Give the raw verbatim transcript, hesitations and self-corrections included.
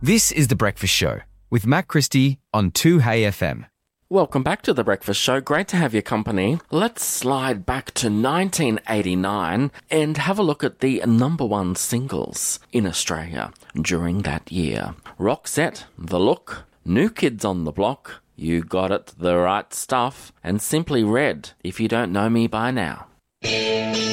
This is The Breakfast Show with Matt Christie on two Hey F M. Welcome back to The Breakfast Show. Great to have your company. Let's slide back to nineteen eighty-nine and have a look at the number one singles in Australia during that year. Roxette, The Look, New Kids on the Block, You Got It, The Right Stuff, and Simply Red, If You Don't Know Me By Now.